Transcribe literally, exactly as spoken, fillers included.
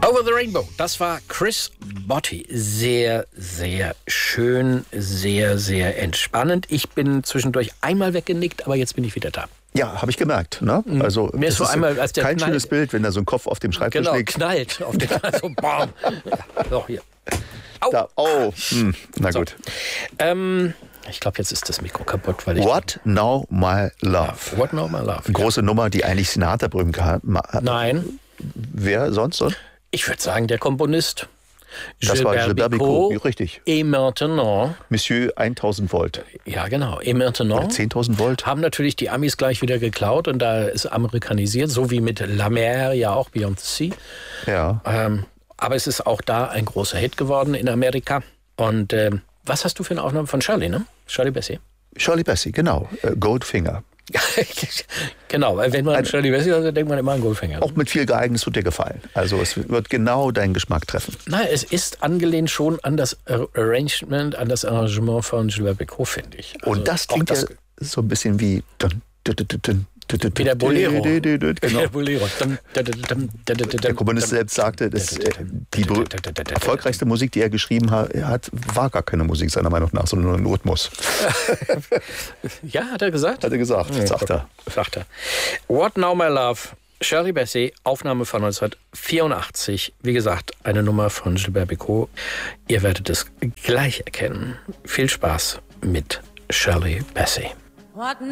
Over the Rainbow, das war Chris Botti. Sehr, sehr schön, sehr, sehr entspannend. Ich bin zwischendurch einmal weggenickt, aber jetzt bin ich wieder da. Ja, habe ich gemerkt. Ne? Also, Mir ist so ist einmal, als der kein knallt, schönes Bild, wenn da so ein Kopf auf dem Schreibtisch genau, liegt. knallt auf den so, bam. Ja, so, hier. Au. Da, oh, hm, na So. gut. Ähm, ich glaube, jetzt ist das Mikro kaputt, weil ich... What Now My Love. What Now My Love. Eine große Nummer, die eigentlich Sinatra berühmt hat. Nein, Wer sonst? So? ich würde sagen, der Komponist. Das war Gilbert Bécaud, richtig. Et maintenant. Monsieur tausend Volt. Ja, genau. Et maintenant. zehntausend Volt. Haben natürlich die Amis gleich wieder geklaut und da ist amerikanisiert, so wie mit La Mer ja auch Beyond the Sea. Ja. Ähm, aber es ist auch da ein großer Hit geworden in Amerika. Und ähm, was hast du für eine Aufnahme von Shirley, ne? Shirley Bassey. Shirley Bassey, genau. Äh, Goldfinger. Genau, weil wenn man an Shirley Bassey hört, denkt man immer an Goldfinger. Auch mit viel Geeignis wird dir gefallen. Also es wird genau deinen Geschmack treffen. Nein, es ist angelehnt schon an das Arrangement, an das Arrangement von Gilbert Bécaud, finde ich. Also und das klingt das ja so ein bisschen wie... Wie der Bolero. Wie Genau. der Bolero. Der Komponist selbst sagte, dass äh, die be- erfolgreichste Musik, die er geschrieben ha- hat, war gar keine Musik seiner Meinung nach, sondern nur ein Rhythmus. Ja, hat er gesagt? Hat er gesagt, Ja, sagt er. Sagt er. What Now My Love, Shirley Bassey, Aufnahme von neunzehnhundertvierundachtzig. Wie gesagt, eine Nummer von Gilbert Bécaud. Ihr werdet es gleich erkennen. Viel Spaß mit Shirley Bassey.